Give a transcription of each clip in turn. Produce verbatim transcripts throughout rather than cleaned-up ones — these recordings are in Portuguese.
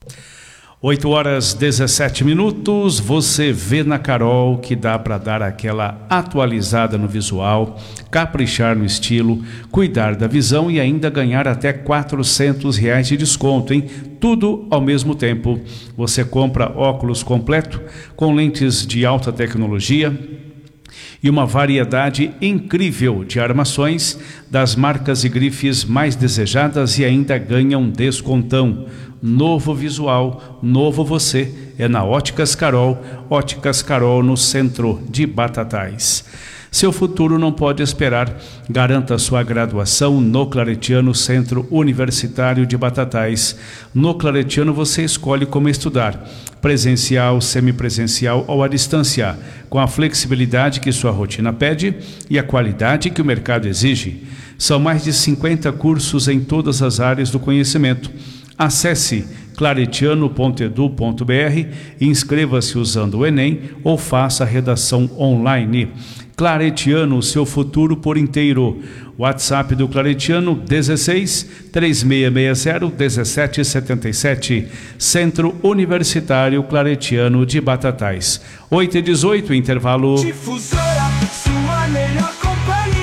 oito horas dezessete minutos, você vê na Carol que dá para dar aquela atualizada no visual, caprichar no estilo, cuidar da visão e ainda ganhar até quatrocentos reais de desconto, hein? Tudo ao mesmo tempo. Você compra óculos completo com lentes de alta tecnologia e uma variedade incrível de armações das marcas e grifes mais desejadas e ainda ganha um descontão. Novo visual, novo você, é na Óticas Carol, Óticas Carol no centro de Batatais. Seu futuro não pode esperar. Garanta sua graduação no Claretiano Centro Universitário de Batatais. No Claretiano você escolhe como estudar, presencial, semipresencial ou à distância, com a flexibilidade que sua rotina pede e a qualidade que o mercado exige. São mais de cinquenta cursos em todas as áreas do conhecimento. Acesse claretiano ponto edu ponto br e inscreva-se usando o Enem ou faça a redação online. Claretiano, seu futuro por inteiro. WhatsApp do Claretiano dezesseis, três seis seis zero, um sete sete sete. Centro Universitário Claretiano de Batatais. oito e dezoito, intervalo. Difusora, sua melhor companhia.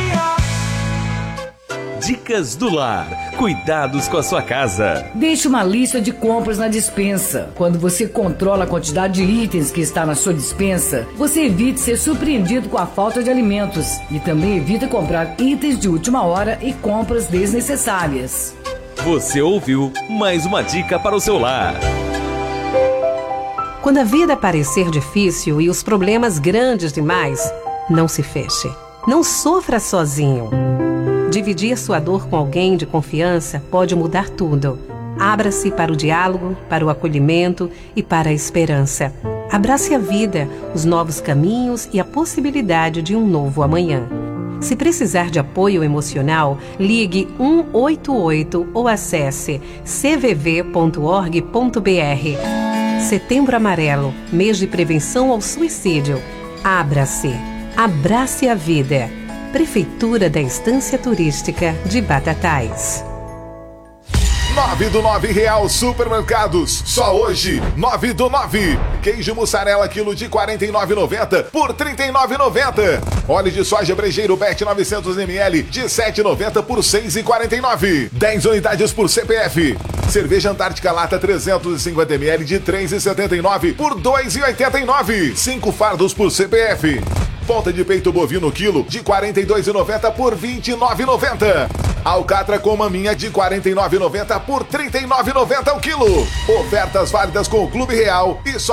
Dicas do Lar. Cuidados com a sua casa. Deixe uma lista de compras na despensa. Quando você controla a quantidade de itens que está na sua despensa, você evita ser surpreendido com a falta de alimentos e também evita comprar itens de última hora e compras desnecessárias. Você ouviu mais uma dica para o seu lar. Quando a vida parecer difícil e os problemas grandes demais, não se feche. Não sofra sozinho. Dividir sua dor com alguém de confiança pode mudar tudo. Abra-se para o diálogo, para o acolhimento e para a esperança. Abrace a vida, os novos caminhos e a possibilidade de um novo amanhã. Se precisar de apoio emocional, ligue um oito oito ou acesse c v v ponto org ponto b r. Setembro Amarelo, mês de prevenção ao suicídio. Abra-se. Abrace a vida. Prefeitura da Estância Turística de Batatais. nove do nove Real Supermercados. Só hoje, nove do nove. Queijo mussarela quilo de quarenta e nove reais e noventa centavos por trinta e nove reais e noventa centavos. Óleo de soja brejeiro B E T novecentos mililitros de sete reais e noventa centavos por seis reais e quarenta e nove centavos. dez unidades por C P F. Cerveja Antártica Lata trezentos e cinquenta mililitros de três reais e setenta e nove centavos por dois reais e oitenta e nove centavos. cinco fardos por C P F. Ponta de peito bovino quilo de quarenta e dois reais e noventa centavos por vinte e nove reais e noventa centavos. Alcatra com maminha de quarenta e nove reais e noventa centavos por trinta e nove reais e noventa centavos ao quilo. Ofertas válidas com o Clube Real e só